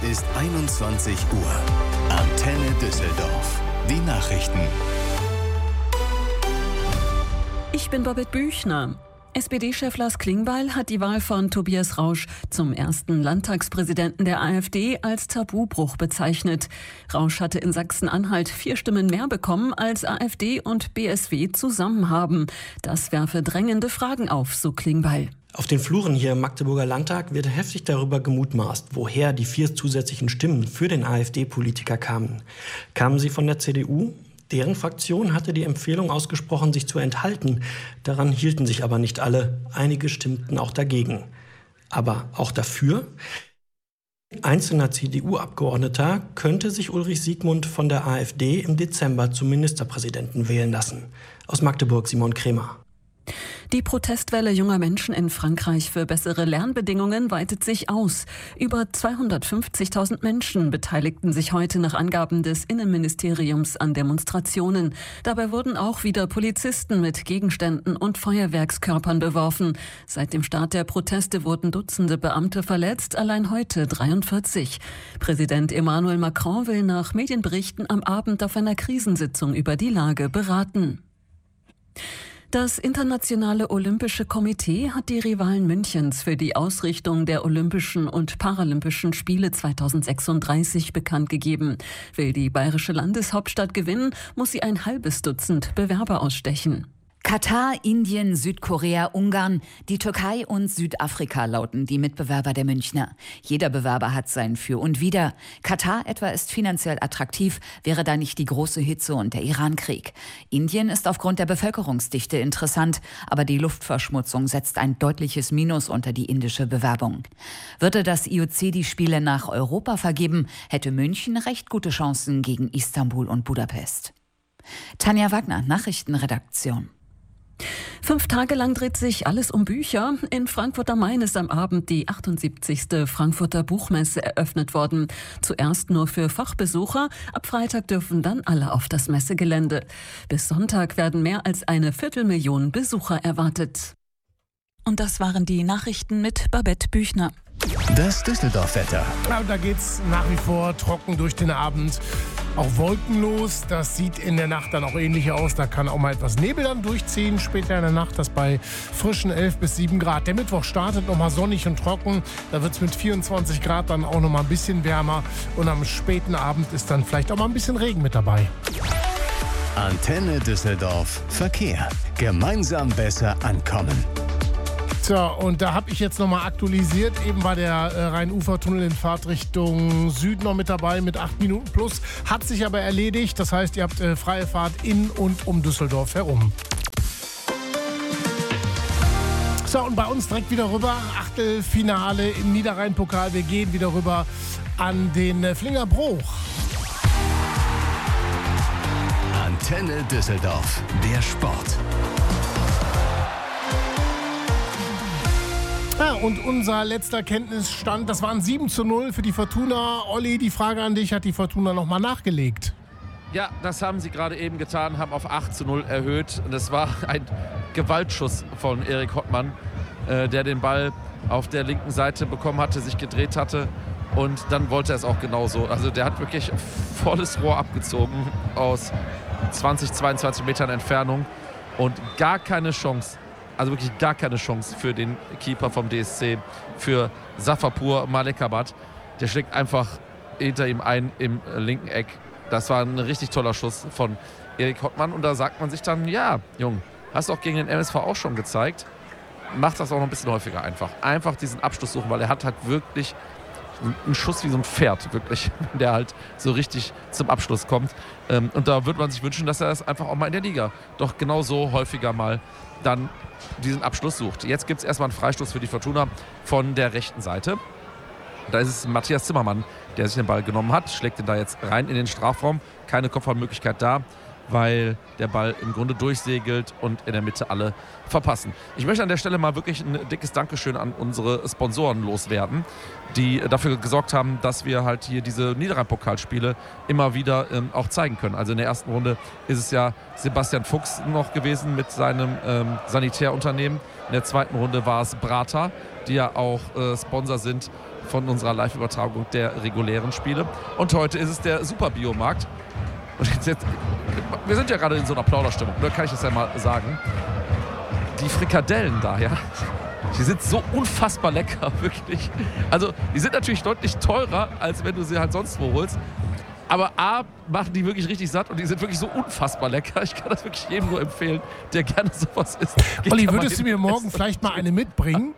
ist 21 Uhr. Antenne Düsseldorf. Die Nachrichten. Ich bin Babette Büchner. SPD-Chef Lars Klingbeil hat die Wahl von Tobias Rausch zum ersten Landtagspräsidenten der AfD als Tabubruch bezeichnet. Rausch hatte in Sachsen-Anhalt 4 Stimmen mehr bekommen, als AfD und BSW zusammen haben. Das werfe drängende Fragen auf, so Klingbeil. Auf den Fluren hier im Magdeburger Landtag wird heftig darüber gemutmaßt, woher die 4 zusätzlichen Stimmen für den AfD-Politiker kamen. Kamen sie von der CDU? Deren Fraktion hatte die Empfehlung ausgesprochen, sich zu enthalten. Daran hielten sich aber nicht alle. Einige stimmten auch dagegen. Aber auch dafür? Einzelner CDU-Abgeordneter könnte sich Ulrich Siegmund von der AfD im Dezember zum Ministerpräsidenten wählen lassen. Aus Magdeburg Simon Kremer. Die Protestwelle junger Menschen in Frankreich für bessere Lernbedingungen weitet sich aus. Über 250.000 Menschen beteiligten sich heute nach Angaben des Innenministeriums an Demonstrationen. Dabei wurden auch wieder Polizisten mit Gegenständen und Feuerwerkskörpern beworfen. Seit dem Start der Proteste wurden Dutzende Beamte verletzt, allein heute 43. Präsident Emmanuel Macron will nach Medienberichten am Abend auf einer Krisensitzung über die Lage beraten. Das Internationale Olympische Komitee hat die Rivalen Münchens für die Ausrichtung der Olympischen und Paralympischen Spiele 2036 bekannt gegeben. Will die bayerische Landeshauptstadt gewinnen, muss sie ein halbes Dutzend Bewerber ausstechen. Katar, Indien, Südkorea, Ungarn, die Türkei und Südafrika lauten die Mitbewerber der Münchner. Jeder Bewerber hat sein Für und Wider. Katar etwa ist finanziell attraktiv, wäre da nicht die große Hitze und der Irankrieg. Indien ist aufgrund der Bevölkerungsdichte interessant, aber die Luftverschmutzung setzt ein deutliches Minus unter die indische Bewerbung. Würde das IOC die Spiele nach Europa vergeben, hätte München recht gute Chancen gegen Istanbul und Budapest. Tanja Wagner, Nachrichtenredaktion. 5 Tage lang dreht sich alles um Bücher. In Frankfurt am Main ist am Abend die 78. Frankfurter Buchmesse eröffnet worden. Zuerst nur für Fachbesucher. Ab Freitag dürfen dann alle auf das Messegelände. Bis Sonntag werden mehr als 250.000 Besucher erwartet. Und das waren die Nachrichten mit Babette Büchner. Das Düsseldorf-Wetter. Ja, da geht's nach wie vor trocken durch den Abend. Auch wolkenlos. Das sieht in der Nacht dann auch ähnlich aus. Da kann auch mal etwas Nebel dann durchziehen. Später in der Nacht das bei frischen 11 bis 7 Grad. Der Mittwoch startet nochmal sonnig und trocken. Da wird es mit 24 Grad dann auch nochmal ein bisschen wärmer. Und am späten Abend ist dann vielleicht auch mal ein bisschen Regen mit dabei. Antenne Düsseldorf. Verkehr. Gemeinsam besser ankommen. Tja, und da habe ich jetzt nochmal aktualisiert. Eben war der Rhein-Ufer-Tunnel in Fahrtrichtung Süd noch mit dabei mit 8 Minuten plus. Hat sich aber erledigt. Das heißt, ihr habt freie Fahrt in und um Düsseldorf herum. So, und bei uns direkt wieder rüber. Achtelfinale im Niederrhein-Pokal. Wir gehen wieder rüber an den Flingerbruch. Antenne Düsseldorf. Der Sport. Ja, und unser letzter Kenntnisstand, das waren 7:0 für die Fortuna. Olli, die Frage an dich, hat die Fortuna nochmal nachgelegt? Ja, das haben sie gerade eben getan, haben auf 8:0 erhöht. Und das war ein Gewaltschuss von Erik Hottmann, der den Ball auf der linken Seite bekommen hatte, sich gedreht hatte. Und dann wollte er es auch genauso. Also der hat wirklich volles Rohr abgezogen aus 20, 22 Metern Entfernung. Und gar keine Chance. Also wirklich gar keine Chance für den Keeper vom DSC, für Safapur Malekabad. Der schlägt einfach hinter ihm ein im linken Eck. Das war ein richtig toller Schuss von Erik Hottmann. Und da sagt man sich dann, ja, Jung, hast du auch gegen den MSV auch schon gezeigt. Mach das auch noch ein bisschen häufiger einfach. Einfach diesen Abschluss suchen, weil er hat halt wirklich einen Schuss wie so ein Pferd, wirklich, der halt so richtig zum Abschluss kommt. Und da würde man sich wünschen, dass er das einfach auch mal in der Liga doch genauso häufiger mal dann diesen Abschluss sucht. Jetzt gibt es erstmal einen Freistoß für die Fortuna von der rechten Seite. Da ist es Matthias Zimmermann, der sich den Ball genommen hat, schlägt ihn da jetzt rein in den Strafraum. Keine Kopfballmöglichkeit da, weil der Ball im Grunde durchsegelt und in der Mitte alle verpassen. Ich möchte an der Stelle mal wirklich ein dickes Dankeschön an unsere Sponsoren loswerden, die dafür gesorgt haben, dass wir halt hier diese Niederrhein-Pokalspiele immer wieder auch zeigen können. Also in der ersten Runde ist es ja Sebastian Fuchs noch gewesen mit seinem Sanitärunternehmen. In der zweiten Runde war es Brata, die ja auch Sponsor sind von unserer Live-Übertragung der regulären Spiele. Und heute ist es der Super-Biomarkt. Und jetzt, wir sind ja gerade in so einer Plauderstimmung, da kann ich das ja mal sagen. Die Frikadellen da, ja, die sind so unfassbar lecker, wirklich. Also, die sind natürlich deutlich teurer, als wenn du sie halt sonst wo holst. Aber A, machen die wirklich richtig satt und die sind wirklich so unfassbar lecker. Ich kann das wirklich jedem nur empfehlen, der gerne sowas isst. Olli, würdest du mir morgen vielleicht mal eine mitbringen?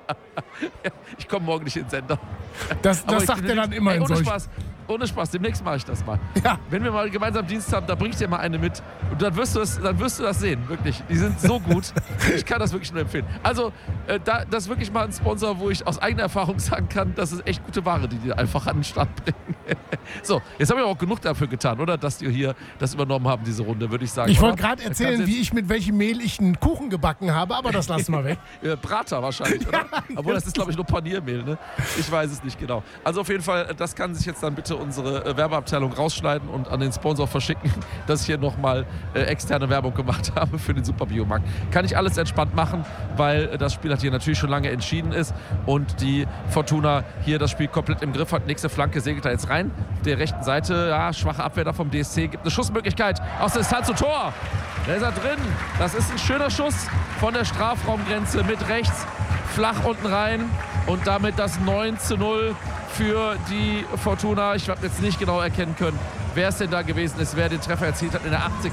Ich komme morgen nicht in den Sender. Das sagt er dann immer in solchen... Ohne Spaß, demnächst mache ich das mal. Ja. Wenn wir mal gemeinsam Dienst haben, da bringe ich dir mal eine mit. Und dann wirst du das sehen, wirklich. Die sind so gut. Ich kann das wirklich nur empfehlen. Also, das ist wirklich mal ein Sponsor, wo ich aus eigener Erfahrung sagen kann, das ist echt gute Ware, die einfach an den Start bringen. So, jetzt haben wir auch genug dafür getan, oder? Dass die hier das übernommen haben, diese Runde, würde ich sagen. Ich wollte gerade erzählen, mit welchem Mehl ich einen Kuchen gebacken habe, aber das lassen wir weg. Brater wahrscheinlich, oder? Ja, obwohl, das ist, glaube ich, nur Paniermehl, ne? Ich weiß es nicht genau. Also auf jeden Fall, das kann sich jetzt dann bitte unsere Werbeabteilung rausschneiden und an den Sponsor verschicken, dass ich hier nochmal externe Werbung gemacht habe für den Super-Biomarkt. Kann ich alles entspannt machen, weil das Spiel hier natürlich schon lange entschieden ist und die Fortuna hier das Spiel komplett im Griff hat. Nächste Flanke segelt da jetzt rein. Der rechten Seite, ja, schwache Abwehr da vom DSC, gibt eine Schussmöglichkeit aus der Distanz zum Tor. Da ist er drin. Das ist ein schöner Schuss von der Strafraumgrenze mit rechts, flach unten rein und damit das 9:0 für die Fortuna. Ich habe jetzt nicht genau erkennen können, wer es denn da gewesen ist, wer den Treffer erzielt hat in der 80.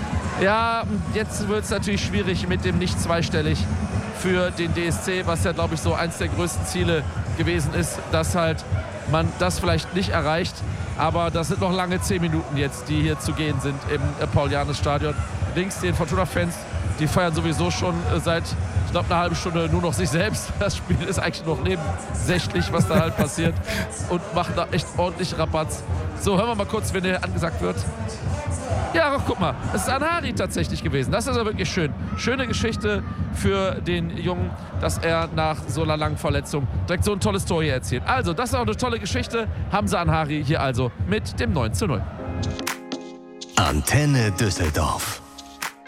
Ja, jetzt wird es natürlich schwierig mit dem nicht zweistellig für den DSC, was ja, glaube ich, so eins der größten Ziele gewesen ist, dass halt man das vielleicht nicht erreicht. Aber das sind noch lange 10 Minuten jetzt, die hier zu gehen sind im Paul-Jannes-Stadion. Links den Fortuna-Fans, die feiern sowieso schon seit, ich glaube, einer halben Stunde nur noch sich selbst. Das Spiel ist eigentlich noch nebensächlich, was da halt passiert. Und machen da echt ordentlich Rabatz. So, hören wir mal kurz, wenn der angesagt wird. Ja, ach, guck mal, es ist Anhari tatsächlich gewesen. Das ist ja wirklich schön. Schöne Geschichte für den Jungen, dass er nach so einer langen Verletzung direkt so ein tolles Tor hier erzielt. Also, das ist auch eine tolle Geschichte. Hamza Anhari hier also mit dem 9:0. Antenne Düsseldorf.